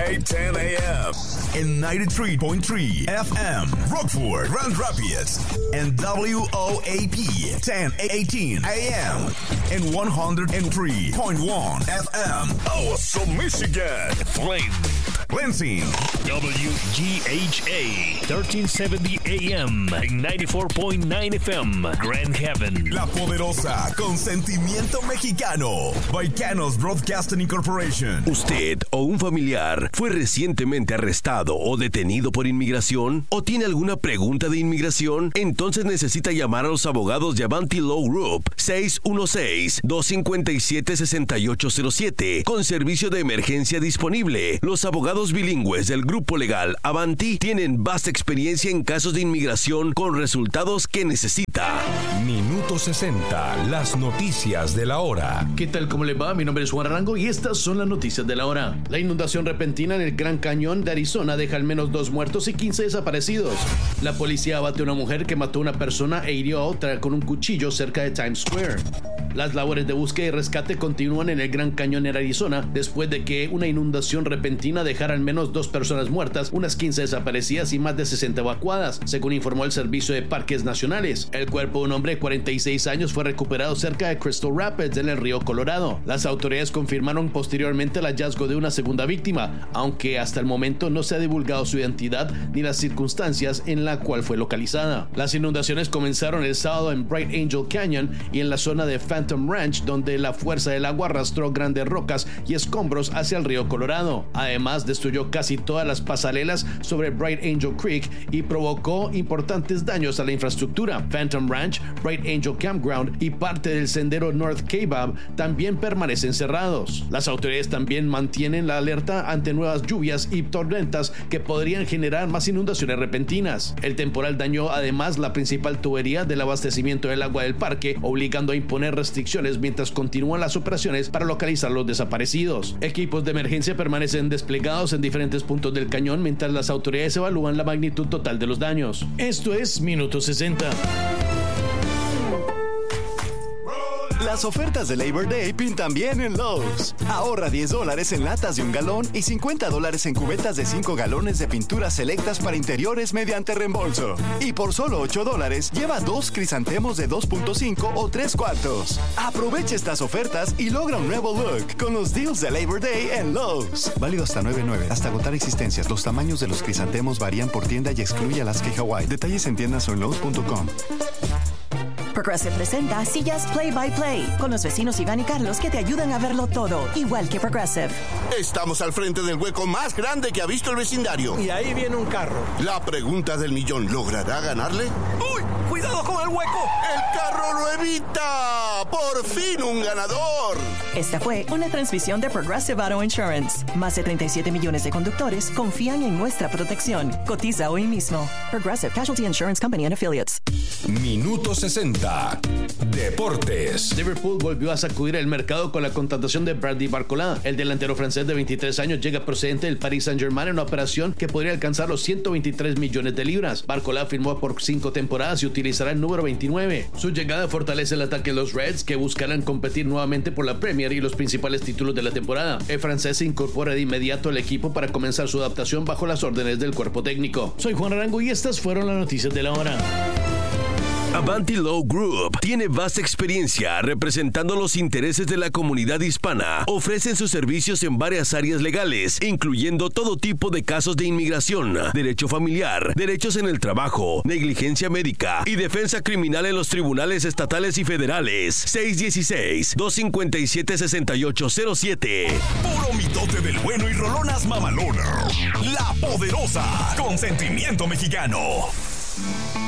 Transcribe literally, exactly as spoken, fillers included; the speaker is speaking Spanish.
eight ten a.m. and ninety-three point three F M, Rockford, Grand Rapids, and W O A P ten eighteen A M and one oh three point one F M, Awesome, Michigan, Flint, Lansing, W G H A thirteen seventy A M and ninety-four point nine F M, Grand Haven. La Poderosa, con sentimiento mexicano, Baicanos Broadcasting Incorporation. ¿Usted o un familiar fue recientemente arrestado o detenido por inmigración? ¿O tiene alguna pregunta de inmigración? Entonces necesita llamar a los abogados de Avanti Law Group seis uno seis, dos cinco siete, seis ocho cero siete con servicio de emergencia disponible. Los abogados bilingües del grupo legal Avanti tienen vasta experiencia en casos de inmigración con resultados que necesita. Minuto sesenta, las noticias de la hora. ¿Qué tal? ¿Cómo le va? Mi nombre es Juan Arango y estas son las noticias de la hora. La inundación repentina en el Gran Cañón de Arizona deja al menos dos muertos y quince desaparecidos. La policía abate a una mujer que mató a una persona e hirió a otra con un cuchillo cerca de Times Square. Las labores de búsqueda y rescate continúan en el Gran Cañón en Arizona después de que una inundación repentina dejara al menos dos personas muertas, unas quince desaparecidas y más de sesenta evacuadas, según informó el Servicio de Parques Nacionales. El cuerpo de un hombre de cuarenta y seis años fue recuperado cerca de Crystal Rapids, en el río Colorado. Las autoridades confirmaron posteriormente el hallazgo de una segunda víctima, aunque hasta el momento no se ha divulgado su identidad ni las circunstancias en la cual fue localizada. Las inundaciones comenzaron el sábado en Bright Angel Canyon y en la zona de Phantom Ranch, donde la fuerza del agua arrastró grandes rocas y escombros hacia el río Colorado. Además, destruyó casi todas las pasarelas sobre Bright Angel Creek y provocó importantes daños a la infraestructura. Phantom Ranch, Bright Angel Campground y parte del sendero North Kaibab también permanecen cerrados. Las autoridades también mantienen la alerta ante nuevas lluvias y tormentas que podrían generar más inundaciones repentinas. El temporal dañó además la principal tubería del abastecimiento del agua del parque, obligando a imponer restricciones mientras continúan las operaciones para localizar los desaparecidos. Equipos de emergencia permanecen desplegados en diferentes puntos del cañón mientras las autoridades evalúan la magnitud total de los daños. Esto es Minuto sesenta. Las ofertas de Labor Day pintan bien en Lowe's. Ahorra diez dólares en latas de un galón y cincuenta dólares en cubetas de cinco galones de pinturas selectas para interiores mediante reembolso. Y por solo ocho dólares, lleva dos crisantemos de dos punto cinco o tres cuartos. Aprovecha estas ofertas y logra un nuevo look con los deals de Labor Day en Lowe's. Válido hasta nueve nueve, hasta agotar existencias. Los tamaños de los crisantemos varían por tienda y excluye Alaska y Hawaii. Detalles en tiendas o en Lowe's punto com. Progressive presenta Sillas Play by Play con los vecinos Iván y Carlos que te ayudan a verlo todo, igual que Progressive. Estamos al frente del hueco más grande que ha visto el vecindario. Y ahí viene un carro. La pregunta del millón, ¿logrará ganarle? ¡Uy! ¡Cuidado con el hueco! ¡El carro lo evita! ¡Por fin un ganador! Esta fue una transmisión de Progressive Auto Insurance. Más de treinta y siete millones de conductores confían en nuestra protección. Cotiza hoy mismo. Progressive Casualty Insurance Company and Affiliates. Minuto sesenta. Deportes. Liverpool volvió a sacudir el mercado con la contratación de Bradley Barcola. El delantero francés de veintitrés años llega procedente del Paris Saint-Germain en una operación que podría alcanzar los ciento veintitrés millones de libras. Barcola firmó por cinco temporadas y utilizará el número veintinueve. Su llegada fortalece el ataque de los Reds, que buscarán competir nuevamente por la Premier y los principales títulos de la temporada. El francés se incorpora de inmediato al equipo para comenzar su adaptación bajo las órdenes del cuerpo técnico. Soy Juan Arango y estas fueron las noticias de la hora. Avanti Law Group tiene vasta experiencia representando los intereses de la comunidad hispana. Ofrecen sus servicios en varias áreas legales, incluyendo todo tipo de casos de inmigración, derecho familiar, derechos en el trabajo, negligencia médica y defensa criminal en los tribunales estatales y federales. seis uno seis, dos cinco siete, seis ocho cero siete. Puro mitote del bueno y rolonas mamalona. La Poderosa, con sentimiento mexicano.